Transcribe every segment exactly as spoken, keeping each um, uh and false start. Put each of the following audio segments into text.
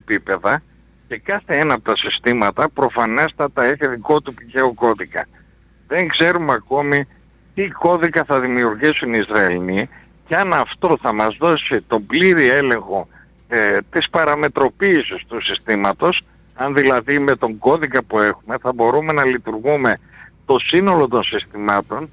επίπεδα και κάθε ένα από τα συστήματα προφανέστατα έχει δικό του πηγαίο κώδικα. Δεν ξέρουμε ακόμη τι κώδικα θα δημιουργήσουν οι Ισραηλοί και αν αυτό θα μας δώσει τον πλήρη έλεγχο ε, της παραμετροποίησης του συστήματος, αν δηλαδή με τον κώδικα που έχουμε θα μπορούμε να λειτουργούμε το σύνολο των συστημάτων,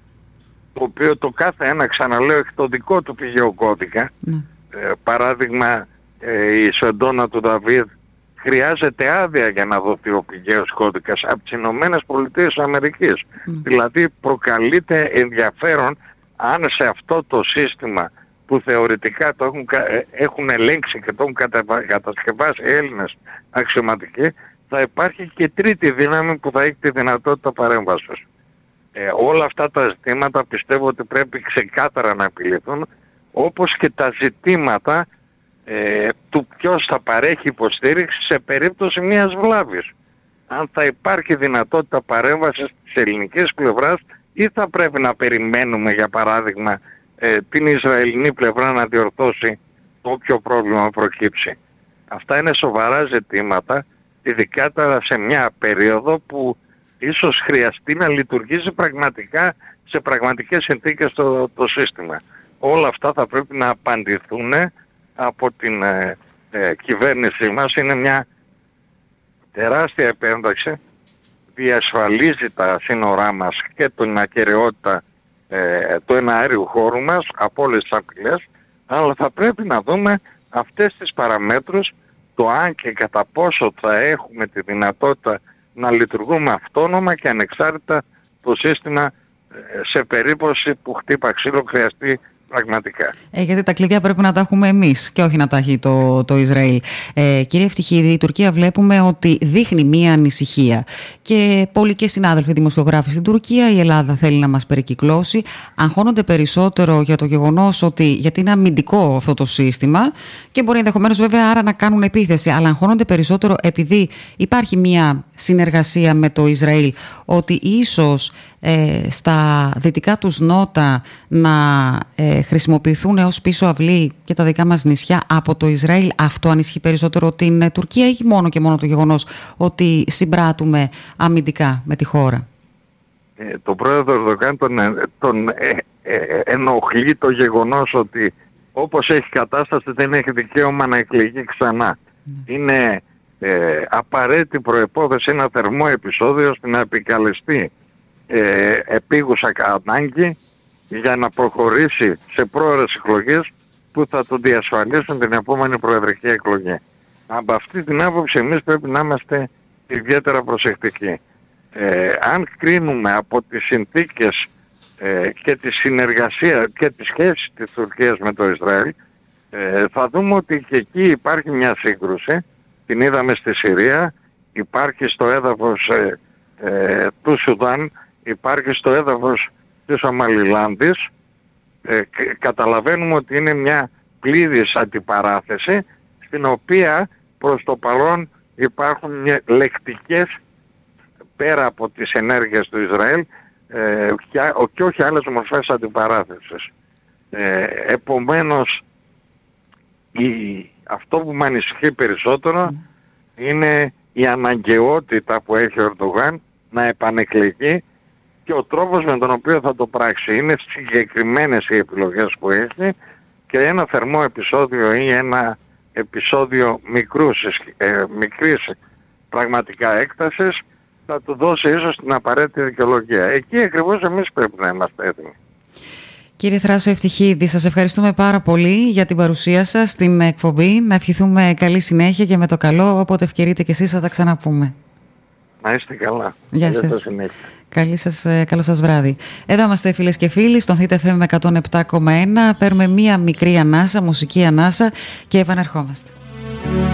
το οποίο το κάθε ένα, ξαναλέω, έχει το δικό του πηγαίο κώδικα. Mm. Ε, παράδειγμα, ε, η Σεντόνα του Δαβίδ χρειάζεται άδεια για να δοθεί ο πηγαίος κώδικας από τις Ηνωμένες Πολιτείες Αμερικής. Mm. Δηλαδή προκαλείται ενδιαφέρον αν σε αυτό το σύστημα που θεωρητικά το έχουν, έχουν ελέγξει και το έχουν κατασκευάσει Έλληνες αξιωματικοί, θα υπάρχει και τρίτη δύναμη που θα έχει τη δυνατότητα παρέμβασης. Ε, όλα αυτά τα ζητήματα πιστεύω ότι πρέπει ξεκάθαρα να επιληθούν, όπως και τα ζητήματα ε, του ποιος θα παρέχει υποστήριξη σε περίπτωση μιας βλάβης. Αν θα υπάρχει δυνατότητα παρέμβασης της ελληνικής πλευράς ή θα πρέπει να περιμένουμε, για παράδειγμα, ε, την Ισραηλινή πλευρά να διορθώσει όποιο πρόβλημα προκύψει. Αυτά είναι σοβαρά ζητήματα, ειδικά τώρα σε μια περίοδο που ίσως χρειαστεί να λειτουργήσει πραγματικά σε πραγματικές συνθήκες το, το σύστημα. Όλα αυτά θα πρέπει να απαντηθούν από την ε, ε, κυβέρνησή μας. Είναι μια τεράστια επένδυση, διασφαλίζει τα σύνορά μας και την ακεραιότητα ε, του εναέριου χώρου μας από όλες τις απειλές, αλλά θα πρέπει να δούμε αυτές τις παραμέτρους, το αν και κατά πόσο θα έχουμε τη δυνατότητα να λειτουργούμε αυτόνομα και ανεξάρτητα το σύστημα σε περίπτωση που χτύπα ξύλο χρειαστεί πραγματικά. Ε, γιατί τα κλειδιά πρέπει να τα έχουμε εμείς και όχι να τα έχει το, το Ισραήλ. Ε, κύριε Ευτυχίδη, η Τουρκία βλέπουμε ότι δείχνει μία ανησυχία και πολλοί και συνάδελφοι δημοσιογράφοι στην Τουρκία, η Ελλάδα θέλει να μας περικυκλώσει, αγχώνονται περισσότερο για το γεγονός ότι γιατί είναι αμυντικό αυτό το σύστημα και μπορεί ενδεχομένως βέβαια άρα να κάνουν επίθεση, αλλά αγχώνονται περισσότερο επειδή υπάρχει μία συνεργασία με το Ισραήλ, ότι ίσως ε, στα δυτικά τους νότα να ε, χρησιμοποιηθούν ως πίσω αυλή και τα δικά μας νησιά από το Ισραήλ. Αυτό ανισχύει περισσότερο την Τουρκία ή μόνο και μόνο το γεγονός ότι συμπράττουμε αμυντικά με τη χώρα? Ε, το πρόεδρο Ερντογάν τον, τον ε, ε, ενοχλεί το γεγονός ότι όπως έχει κατάσταση δεν έχει δικαίωμα να εκλεγεί ξανά. Mm. Είναι ε, απαραίτητη προϋπόθεση ένα θερμό επεισόδιο ώστε να επικαλεστεί ε, επίγουσα ανάγκη για να προχωρήσει σε πρόορες εκλογές που θα τον διασφαλίσουν την επόμενη προεδρική εκλογή. Από αυτή την άποψη εμείς πρέπει να είμαστε ιδιαίτερα προσεκτικοί. Ε, αν κρίνουμε από τις συνθήκες ε, και τη συνεργασία και τις σχέσεις της Τουρκίας με το Ισραήλ, ε, θα δούμε ότι και εκεί υπάρχει μια σύγκρουση. Την είδαμε στη Συρία, υπάρχει στο έδαφος ε, ε, του Σουδάν, υπάρχει στο έδαφος της Ομαλιλάνδης. Ε, καταλαβαίνουμε ότι είναι μια πλήρης αντιπαράθεση στην οποία προς το παρόν υπάρχουν λεκτικές πέρα από τις ενέργειες του Ισραήλ ε, και, και όχι άλλες μορφές αντιπαράθεσης. Ε, επομένως η, αυτό που με ανησυχεί περισσότερο mm. είναι η αναγκαιότητα που έχει ο Ερντογάν να επανεκλεγεί και ο τρόπος με τον οποίο θα το πράξει. Είναι συγκεκριμένες οι επιλογές που έχει και ένα θερμό επεισόδιο ή ένα επεισόδιο μικρούς, ε, μικρής πραγματικά έκτασης θα του δώσει ίσως την απαραίτητη δικαιολογία. Εκεί ακριβώς εμείς πρέπει να είμαστε έτοιμοι. Κύριε Θράσο Ευτυχίδη, σας ευχαριστούμε πάρα πολύ για την παρουσία σας στην εκπομπή. Να ευχηθούμε καλή συνέχεια και με το καλό, όποτε ευκαιρείτε και εσείς θα τα ξαναπούμε. Να είστε καλά. Γεια σας. Καλή σας, καλό σας βράδυ. Εδώ είμαστε φίλες και φίλοι, στον Θήτα εφ εμ εκατόν επτά κόμμα ένα. Παίρνουμε μία μικρή ανάσα, μουσική ανάσα και επανερχόμαστε.